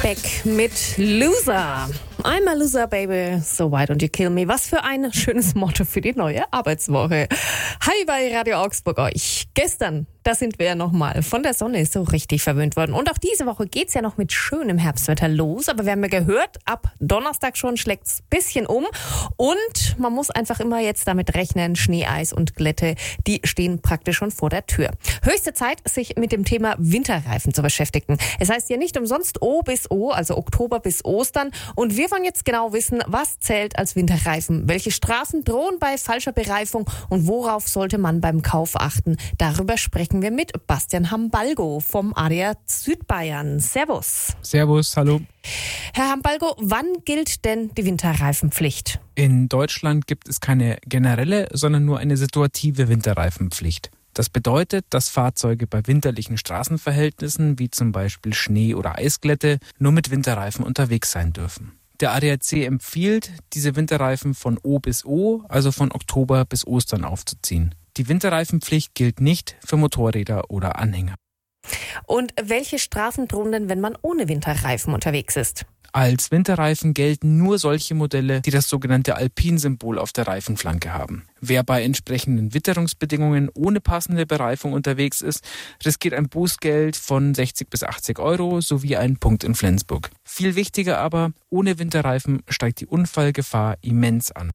Beck mit Loser. I'm a loser, baby, so why don't you kill me? Was für ein schönes Motto für die neue Arbeitswoche. Hi bei Radio Augsburg euch. Gestern, da sind wir ja nochmal von der Sonne so richtig verwöhnt worden. Und auch diese Woche geht's ja noch mit schönem Herbstwetter los. Aber wir haben ja gehört, ab Donnerstag schon schlägt's bisschen um. Und man muss einfach immer jetzt damit rechnen, Schnee, Eis und Glätte, die stehen praktisch schon vor der Tür. Höchste Zeit, sich mit dem Thema Winterreifen zu beschäftigen. Es heißt ja nicht umsonst O bis O, also Oktober bis Ostern. Und wir wollen jetzt genau wissen, was zählt als Winterreifen? Welche Strafen drohen bei falscher Bereifung? Und worauf sollte man beim Kauf achten? Darüber sprechen wir mit Bastian Hambalgo vom ADAC Südbayern. Servus. Servus, hallo. Herr Hambalgo, wann gilt denn die Winterreifenpflicht? In Deutschland gibt es keine generelle, sondern nur eine situative Winterreifenpflicht. Das bedeutet, dass Fahrzeuge bei winterlichen Straßenverhältnissen, wie zum Beispiel Schnee oder Eisglätte, nur mit Winterreifen unterwegs sein dürfen. Der ADAC empfiehlt, diese Winterreifen von O bis O, also von Oktober bis Ostern aufzuziehen. Die Winterreifenpflicht gilt nicht für Motorräder oder Anhänger. Und welche Strafen drohen denn, wenn man ohne Winterreifen unterwegs ist? Als Winterreifen gelten nur solche Modelle, die das sogenannte Alpin-Symbol auf der Reifenflanke haben. Wer bei entsprechenden Witterungsbedingungen ohne passende Bereifung unterwegs ist, riskiert ein Bußgeld von 60 bis 80 Euro sowie einen Punkt in Flensburg. Viel wichtiger aber, ohne Winterreifen steigt die Unfallgefahr immens an.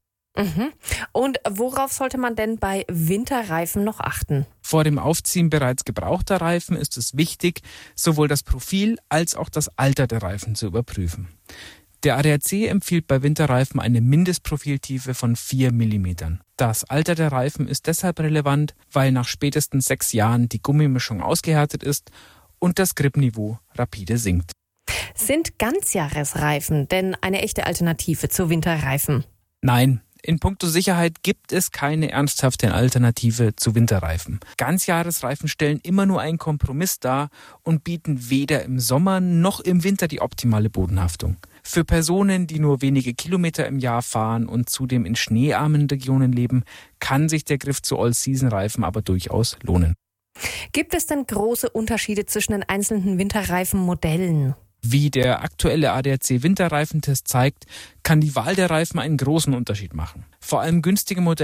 Und worauf sollte man denn bei Winterreifen noch achten? Vor dem Aufziehen bereits gebrauchter Reifen ist es wichtig, sowohl das Profil als auch das Alter der Reifen zu überprüfen. Der ADAC empfiehlt bei Winterreifen eine Mindestprofiltiefe von 4 mm. Das Alter der Reifen ist deshalb relevant, weil nach spätestens 6 Jahren die Gummimischung ausgehärtet ist und das Gripniveau rapide sinkt. Sind Ganzjahresreifen denn eine echte Alternative zu Winterreifen? Nein. In puncto Sicherheit gibt es keine ernsthafte Alternative zu Winterreifen. Ganzjahresreifen stellen immer nur einen Kompromiss dar und bieten weder im Sommer noch im Winter die optimale Bodenhaftung. Für Personen, die nur wenige Kilometer im Jahr fahren und zudem in schneearmen Regionen leben, kann sich der Griff zu All-Season-Reifen aber durchaus lohnen. Gibt es denn große Unterschiede zwischen den einzelnen Winterreifenmodellen? Wie der aktuelle ADAC Winterreifentest zeigt, kann die Wahl der Reifen einen großen Unterschied machen. Vor allem günstige Modelle